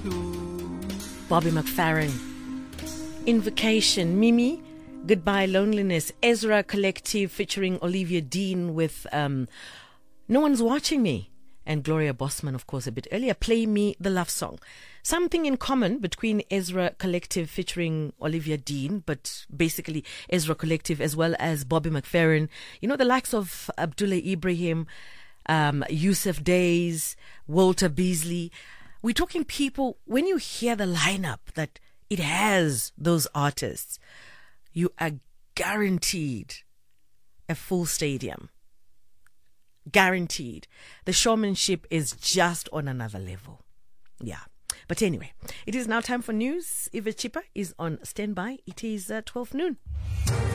Bobby McFerrin, Invocation, Mimi, Goodbye Loneliness, Ezra Collective featuring Olivia Dean with No One's Watching Me, and Gloria Bossman, of course, a bit earlier, Play Me the Love Song. Something in common between Ezra Collective featuring Olivia Dean, but basically Ezra Collective as well as Bobby McFerrin. You know, the likes of Abdullah Ibrahim, Yusuf Days, Walter Beasley. We're talking people, when you hear the lineup that it has those artists, you are guaranteed a full stadium. Guaranteed. The showmanship is just on another level. Yeah. But anyway, it is now time for news. Eva Chipa is on standby. It is 12 noon.